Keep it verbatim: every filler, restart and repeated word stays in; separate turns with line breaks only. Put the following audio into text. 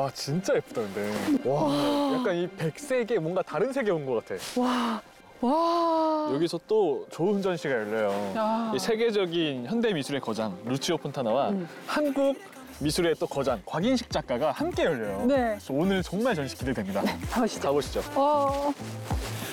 와 진짜 예쁘다 근데. 와, 와. 약간 이 백색에 뭔가 다른 세계 온 것 같아.
와. 와.
여기서 또 좋은 전시가 열려요.
야.
이 세계적인 현대 미술의 거장 루치오 폰타나와 음. 한국 미술의 또 거장 곽인식 작가가 함께 열려요.
네.
그래서 오늘 정말 전시 기대됩니다.
네, 가보시죠.
가보시죠.
어.